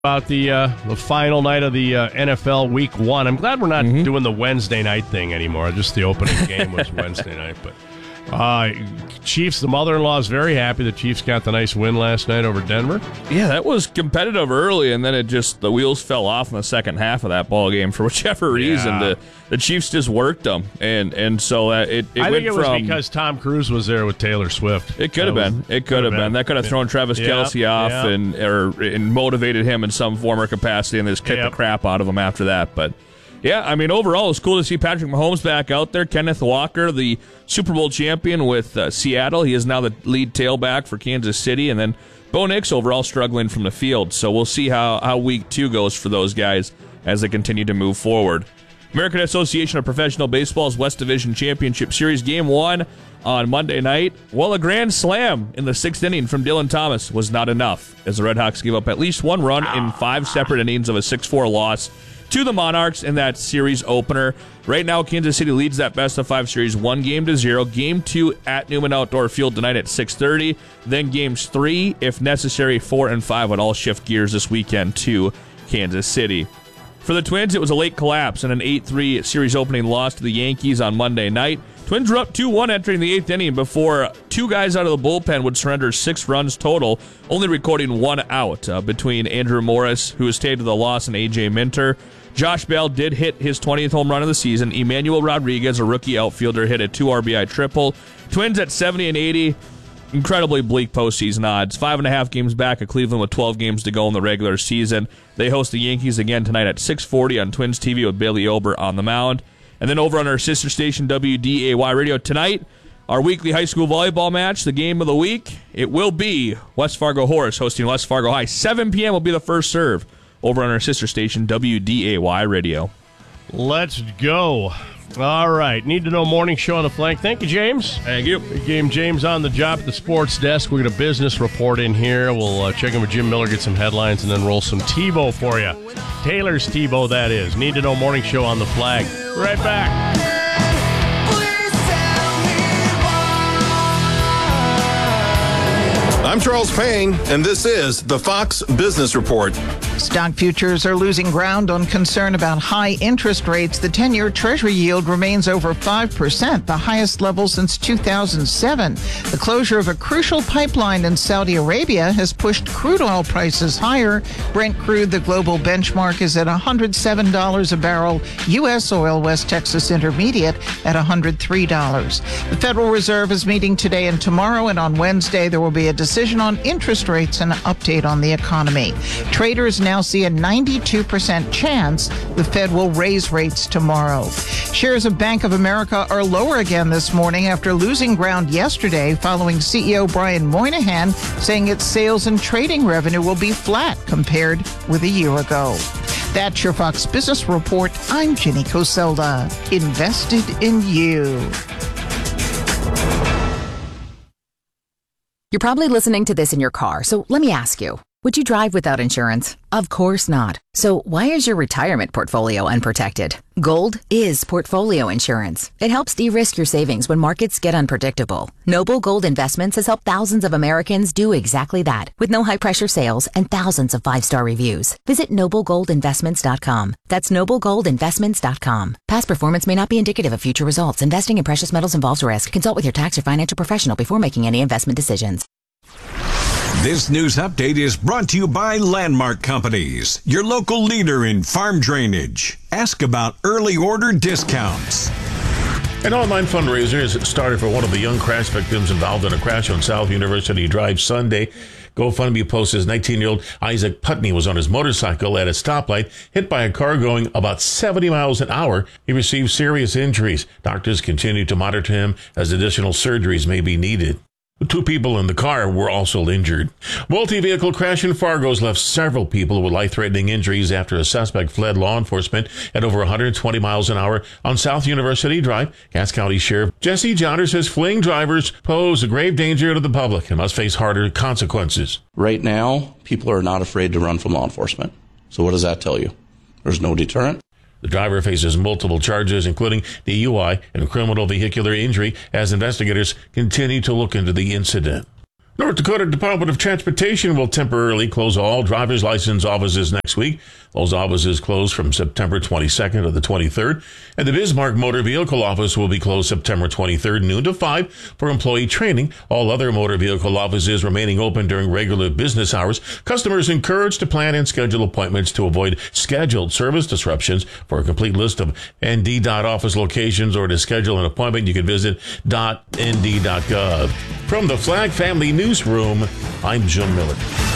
About the final night of the NFL Week 1. I'm glad we're not doing the Wednesday night thing anymore. Just the opening game was Wednesday night. But Chiefs, the mother-in-law is very happy the Chiefs got the nice win last night over Denver. Yeah, that was competitive early, and then the wheels fell off in the second half of that ball game for whichever reason. The Chiefs just worked them, and so it I think it was because Tom Cruise was there with Taylor Swift. It could have been. It could have been. That could have thrown Travis Kelce off and motivated him in some form or capacity, and just kicked the crap out of him after that. But yeah, I mean, overall, it's cool to see Patrick Mahomes back out there. Kenneth Walker, the Super Bowl champion with Seattle. He is now the lead tailback for Kansas City. And then Bo Nix overall struggling from the field. So we'll see how Week 2 goes for those guys as they continue to move forward. American Association of Professional Baseball's West Division Championship Series Game 1 on Monday night. Well, a grand slam in the 6th inning from Dylan Thomas was not enough, as the Red Hawks gave up at least one run in 5 separate innings of a 6-4 loss to the Monarchs in that series opener. Right now, Kansas City leads that best-of-5 series 1-0. Game 2 at Newman Outdoor Field tonight at 6:30. Then Games 3, if necessary, 4 and 5 would all shift gears this weekend to Kansas City. For the Twins, it was a late collapse and an 8-3 series opening loss to the Yankees on Monday night. Twins were up 2-1 entering the 8th inning before 2 guys out of the bullpen would surrender 6 runs total, only recording 1 out between Andrew Morris, who was stayed to the loss, and A.J. Minter. Josh Bell did hit his 20th home run of the season. Emmanuel Rodriguez, a rookie outfielder, hit a 2 RBI triple. Twins at 70 and 80. Incredibly bleak postseason odds. 5.5 games back of Cleveland with 12 games to go in the regular season. They host the Yankees again tonight at 6:40 on Twins TV with Bailey Ober on the mound. And then over on our sister station, WDAY Radio, tonight, our weekly high school volleyball match, the game of the week. It will be West Fargo Horace hosting West Fargo High. 7 p.m. will be the first serve over on our sister station, WDAY Radio. Let's go. All right. Need to know morning show on the flank. Thank you, James. Thank you. Big game James on the job at the sports desk. We'll get a business report in here. We'll check in with Jim Miller, get some headlines, and then roll some TiVo for you. Taylor's TiVo, that is. Need to know morning show on the flag. Right back. I'm Charles Payne, and this is the Fox Business Report. Stock futures are losing ground on concern about high interest rates. The 10-year Treasury yield remains over 5%, the highest level since 2007. The closure of a crucial pipeline in Saudi Arabia has pushed crude oil prices higher. Brent crude, the global benchmark, is at $107 a barrel. U.S. oil, West Texas Intermediate, at $103. The Federal Reserve is meeting today and tomorrow, and on Wednesday there will be a decision on interest rates and an update on the economy. Traders now see a 92% chance the Fed will raise rates tomorrow. Shares of Bank of America are lower again this morning after losing ground yesterday following CEO Brian Moynihan saying its sales and trading revenue will be flat compared with a year ago. That's your Fox Business Report. I'm Jenny Coselda. Invested in you. You're probably listening to this in your car, so let me ask you, would you drive without insurance? Of course not. So why is your retirement portfolio unprotected? Gold is portfolio insurance. It helps de-risk your savings when markets get unpredictable. Noble Gold Investments has helped thousands of Americans do exactly that, with no high-pressure sales and thousands of 5-star reviews. Visit noblegoldinvestments.com. That's noblegoldinvestments.com. Past performance may not be indicative of future results. Investing in precious metals involves risk. Consult with your tax or financial professional before making any investment decisions. This news update is brought to you by Landmark Companies, your local leader in farm drainage. Ask about early order discounts. An online fundraiser has started for one of the young crash victims involved in a crash on South University Drive Sunday. GoFundMe post says 19-year-old Isaac Putney was on his motorcycle at a stoplight, hit by a car going about 70 miles an hour. He received serious injuries. Doctors continue to monitor him as additional surgeries may be needed. 2 people in the car were also injured. Multi-vehicle crash in Fargo has left several people with life-threatening injuries after a suspect fled law enforcement at over 120 miles an hour on South University Drive. Cass County Sheriff Jesse Johnner says fleeing drivers pose a grave danger to the public and must face harder consequences. Right now, people are not afraid to run from law enforcement. So what does that tell you? There's no deterrent. The driver faces multiple charges, including DUI and criminal vehicular injury, as investigators continue to look into the incident. North Dakota Department of Transportation will temporarily close all driver's license offices next week. Those offices close from September 22nd to the 23rd. And the Bismarck Motor Vehicle Office will be closed September 23rd, noon to 5 for employee training. All other motor vehicle offices remaining open during regular business hours. Customers encouraged to plan and schedule appointments to avoid scheduled service disruptions. For a complete list of ND.office locations or to schedule an appointment, you can visit .nd.gov. From the Flag Family Newsroom, I'm Jim Miller.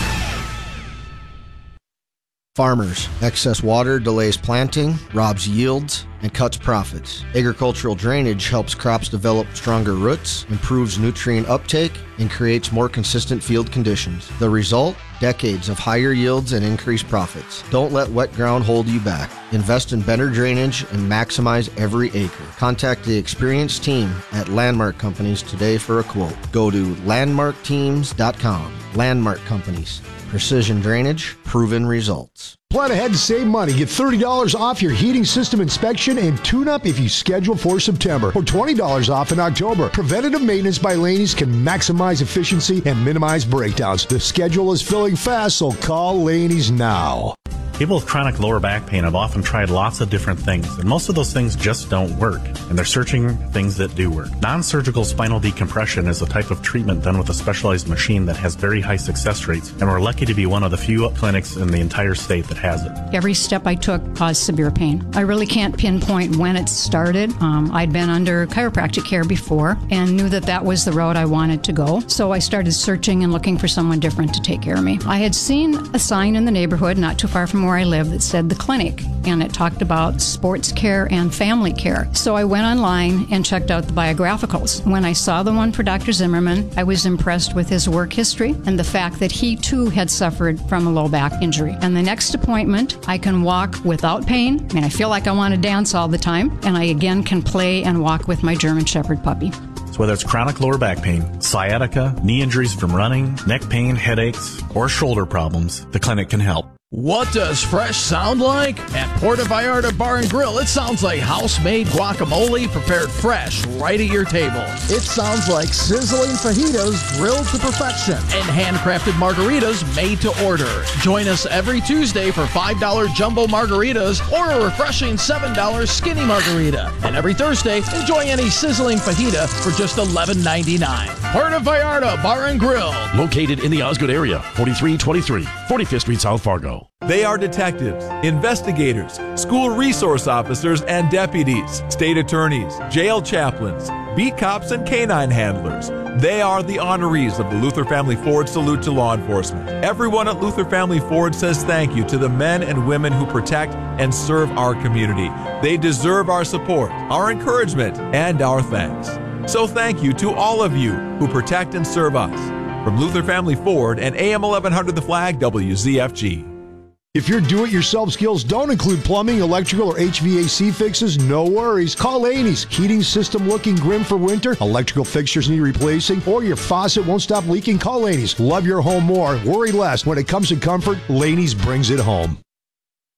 Farmers. Excess water delays planting, robs yields, and cuts profits. Agricultural drainage helps crops develop stronger roots, improves nutrient uptake, and creates more consistent field conditions. The result? Decades of higher yields and increased profits. Don't let wet ground hold you back. Invest in better drainage and maximize every acre. Contact the experienced team at Landmark Companies today for a quote. Go to landmarkteams.com. Landmark Companies. Precision drainage, proven results. Plan ahead to save money. Get $30 off your heating system inspection and tune-up if you schedule for September, or $20 off in October. Preventative maintenance by Laney's can maximize efficiency and minimize breakdowns. The schedule is filling fast, so call Laney's now. People with chronic lower back pain have often tried lots of different things, and most of those things just don't work, and they're searching things that do work. Non-surgical spinal decompression is a type of treatment done with a specialized machine that has very high success rates, and we're lucky to be one of the few clinics in the entire state that has it. Every step I took caused severe pain. I really can't pinpoint when it started. I'd been under chiropractic care before and knew that that was the road I wanted to go, so I started searching and looking for someone different to take care of me. I had seen a sign in the neighborhood not too far from where I live that said the clinic, and it talked about sports care and family care. So I went online and checked out the biographicals. When I saw the one for Dr. Zimmerman, I was impressed with his work history and the fact that he too had suffered from a low back injury. And the next appointment, I can walk without pain. I feel like I want to dance all the time, and I again can play and walk with my German Shepherd puppy. So whether it's chronic lower back pain, sciatica, knee injuries from running, neck pain, headaches, or shoulder problems, the clinic can help. What does fresh sound like? At Puerto Vallarta Bar and Grill, it sounds like house-made guacamole prepared fresh right at your table. It sounds like sizzling fajitas grilled to perfection. And handcrafted margaritas made to order. Join us every Tuesday for $5 jumbo margaritas or a refreshing $7 skinny margarita. And every Thursday, enjoy any sizzling fajita for just $11.99. Puerto Vallarta Bar and Grill. Located in the Osgood area, 4323 45th Street, South Fargo. They are detectives, investigators, school resource officers and deputies, state attorneys, jail chaplains, beat cops, and canine handlers. They are the honorees of the Luther Family Ford Salute to Law Enforcement. Everyone at Luther Family Ford says thank you to the men and women who protect and serve our community. They deserve our support, our encouragement, and our thanks. So thank you to all of you who protect and serve us. From Luther Family Ford and AM 1100 The Flag, WZFG. If your do-it-yourself skills don't include plumbing, electrical, or HVAC fixes, no worries. Call Laney's. Heating system looking grim for winter, electrical fixtures need replacing, or your faucet won't stop leaking, call Laney's. Love your home more, worry less. When it comes to comfort, Laney's brings it home.